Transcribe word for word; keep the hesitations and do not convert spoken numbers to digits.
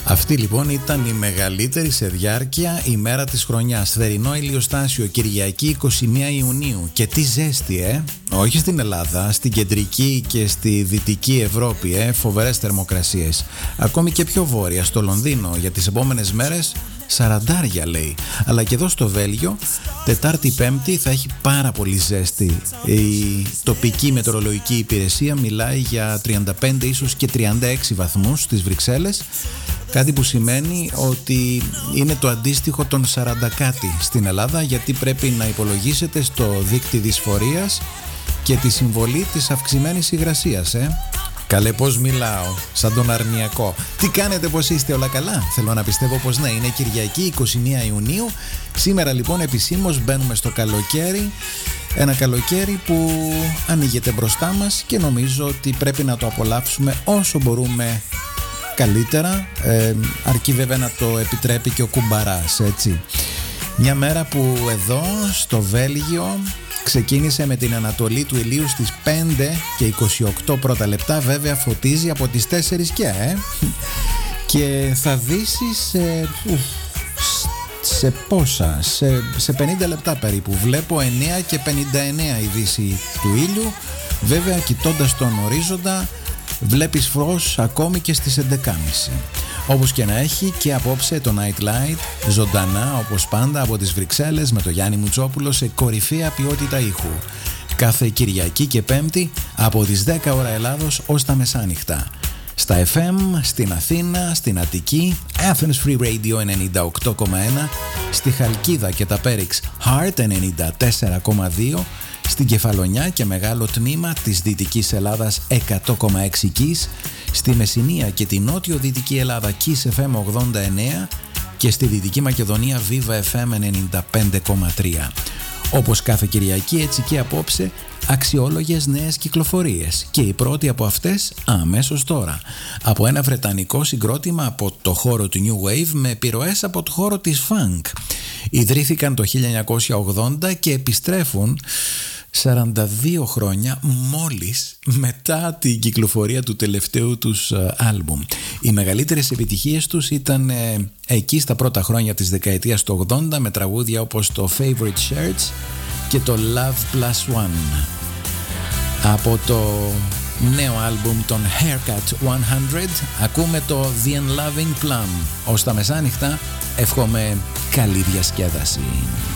Αυτή λοιπόν ήταν η μεγαλύτερη σε διάρκεια ημέρα της χρονιάς. Θερινό ηλιοστάσιο, Κυριακή εικοστή πρώτη Ιουνίου. Και τι ζέστη, ε! Όχι στην Ελλάδα, στην κεντρική και στη δυτική Ευρώπη, ε! Φοβερές θερμοκρασίες. Ακόμη και πιο βόρεια, στο Λονδίνο, για τις επόμενες μέρες σαραντάρια λέει. Αλλά και εδώ στο Βέλγιο, Τετάρτη Πέμπτη θα έχει πάρα πολύ ζέστη. Η τοπική μετεωρολογική υπηρεσία μιλάει για τριάντα πέντε ίσως και τριάντα έξι βαθμούς στις Βρυξέλλες. Κάτι που σημαίνει ότι είναι το αντίστοιχο των σαράντα κάτι στην Ελλάδα, γιατί πρέπει να υπολογίσετε στο δείκτη δυσφορίας και τη συμβολή της αυξημένης υγρασίας, ε. Καλέ, πώς μιλάω, σαν τον αρνιακό. Τι κάνετε, πώς είστε, όλα καλά? Θέλω να πιστεύω πως ναι. Είναι Κυριακή εικοστή πρώτη Ιουνίου. Σήμερα λοιπόν επισήμως μπαίνουμε στο καλοκαίρι. Ένα καλοκαίρι που ανοίγεται μπροστά μας και νομίζω ότι πρέπει να το απολαύσουμε όσο μπορούμε καλύτερα, ε, αρκεί βέβαια να το επιτρέπει και ο κουμπαράς, έτσι. Μια μέρα που εδώ στο Βέλγιο ξεκίνησε με την ανατολή του ηλίου στις πέντε και είκοσι οκτώ πρώτα λεπτά. Βέβαια φωτίζει από τις τέσσερις και ε, και θα δύσει σε, σε πόσα, σε, σε πενήντα λεπτά περίπου. Βλέπω εννέα και πενήντα εννέα η δύση του ήλιου. Βέβαια κοιτώντας τον ορίζοντα βλέπεις φως ακόμη και στις έντεκα και μισή. Όπως και να έχει, και απόψε το Night Light ζωντανά όπως πάντα από τις Βρυξέλλες με το Γιάννη Μουτσόπουλο σε κορυφαία ποιότητα ήχου. Κάθε Κυριακή και Πέμπτη από τις δέκα ώρα Ελλάδος ως τα μεσάνυχτα. Στα εφ εμ, στην Αθήνα, στην Αττική, Athens Free Radio ενενήντα οκτώ κόμμα ένα, στη Χαλκίδα και τα Πέριξ Heart ενενήντα τέσσερα κόμμα δύο, στην Κεφαλονιά και μεγάλο τμήμα της Δυτικής Ελλάδας εκατό κόμμα έξι Kiss, στη Μεσσηνία και τη νότιο-δυτική Ελλάδα Kiss εφ εμ ογδόντα εννέα και στη Δυτική Μακεδονία Viva εφ εμ ενενήντα πέντε κόμμα τρία. Όπως κάθε Κυριακή, έτσι και απόψε, αξιόλογες νέες κυκλοφορίες. Και η πρώτη από αυτές αμέσως τώρα. Από ένα βρετανικό συγκρότημα από το χώρο του New Wave με επιρροές από το χώρο της Funk. Ιδρύθηκαν το χίλια εννιακόσια ογδόντα και επιστρέφουν σαράντα δύο χρόνια μόλις μετά την κυκλοφορία του τελευταίου τους άλμπουμ. Οι μεγαλύτερες επιτυχίες τους ήταν ε, εκεί στα πρώτα χρόνια της δεκαετίας του ογδόντα με τραγούδια όπως το Favorite Shirts και το Love Plus One. Από το νέο άλμπουμ των Haircut εκατό ακούμε το The Unloving Plum. Ως τα μεσάνυχτα εύχομαι καλή διασκέδαση.